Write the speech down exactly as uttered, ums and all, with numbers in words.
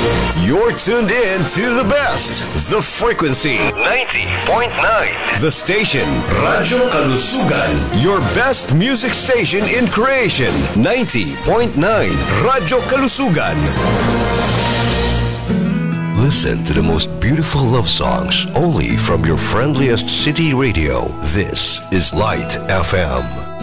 You're tuned in to the best, the frequency ninety point nine. The station Radyo Kalusugan, your best music station in creation. ninety point nine Radyo Kalusugan. Listen to the most beautiful love songs only from your friendliest city radio. This is Light F M.